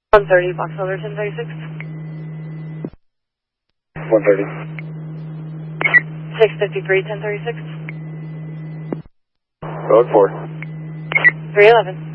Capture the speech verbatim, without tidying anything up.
one thirty, box holder ten thirty-six. one thirty. six fifty-three, ten thirty-six. Road four. three eleven.